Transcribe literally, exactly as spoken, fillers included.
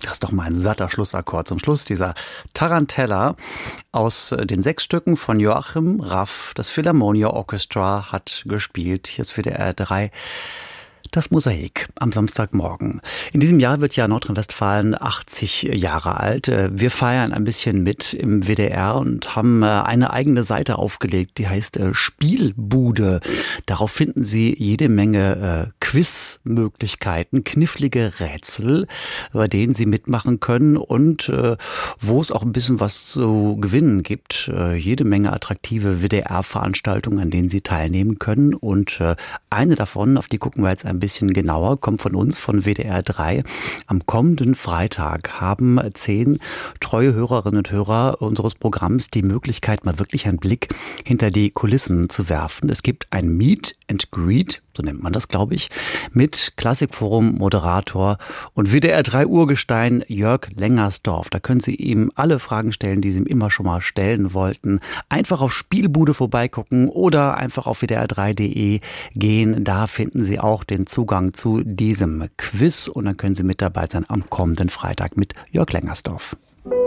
Das ist doch mal ein satter Schlussakkord zum Schluss. Dieser Tarantella aus den sechs Stücken von Joachim Raff. Das Philharmonia Orchestra hat gespielt. Hier ist W D R drei. Das Mosaik am Samstagmorgen. In diesem Jahr wird ja Nordrhein-Westfalen achtzig Jahre alt. Wir feiern ein bisschen mit im W D R und haben eine eigene Seite aufgelegt, die heißt Spielbude. Darauf finden Sie jede Menge Quizmöglichkeiten, knifflige Rätsel, bei denen Sie mitmachen können und wo es auch ein bisschen was zu gewinnen gibt. Jede Menge attraktive W D R-Veranstaltungen, an denen Sie teilnehmen können. Und eine davon, auf die gucken wir jetzt ein bisschen genauer, kommt von uns, von W D R drei. Am kommenden Freitag haben zehn treue Hörerinnen und Hörer unseres Programms die Möglichkeit, mal wirklich einen Blick hinter die Kulissen zu werfen. Es gibt ein Meet and Greet, so nennt man das, glaube ich, mit Klassikforum-Moderator und W D R drei Urgestein Jörg Lengersdorf. Da können Sie ihm alle Fragen stellen, die Sie ihm immer schon mal stellen wollten. Einfach auf Spielbude vorbeigucken oder einfach auf W D R drei Punkt de gehen. Da finden Sie auch den Zugang zu diesem Quiz und dann können Sie mit dabei sein am kommenden Freitag mit Jörg Lengersdorf.